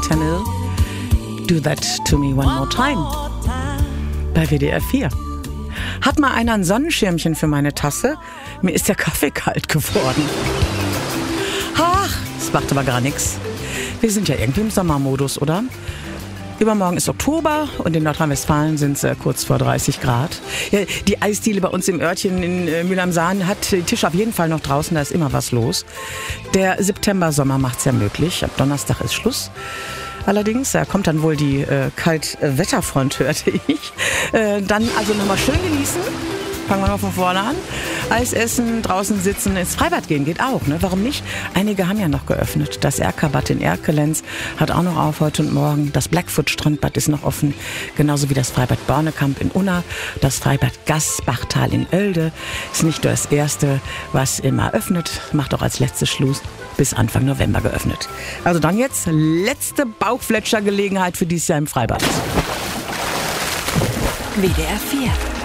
Channel. Do That To Me One More Time bei WDR 4. Hat mal einer ein Sonnenschirmchen für meine Tasse? Mir ist der Kaffee kalt geworden. Ach, das macht aber gar nichts. Wir sind ja irgendwie im Sommermodus, oder? Übermorgen ist Oktober und in Nordrhein-Westfalen sind es kurz vor 30 Grad. Ja, die Eisdiele bei uns im Örtchen in Mülheim-Sahn hat die Tische auf jeden Fall noch draußen, da ist immer was los. Der September-Sommer macht's ja möglich. Ab Donnerstag ist Schluss. Allerdings, da kommt dann wohl die Kaltwetterfront, hörte ich. Dann also nochmal schön genießen. Fangen wir mal von vorne an. Eis essen, draußen sitzen, ins Freibad gehen geht auch, ne? Warum nicht? Einige haben ja noch geöffnet. Das Erkerbad in Erkelenz hat auch noch auf heute und morgen. Das Blackfoot-Strandbad ist noch offen. Genauso wie das Freibad Bornekamp in Unna. Das Freibad Gassbachtal in Oelde ist nicht nur das erste, was immer öffnet, macht auch als letztes Schluss bis Anfang November geöffnet. Also dann jetzt letzte Bauchfletscher-Gelegenheit für dieses Jahr im Freibad. WDR 4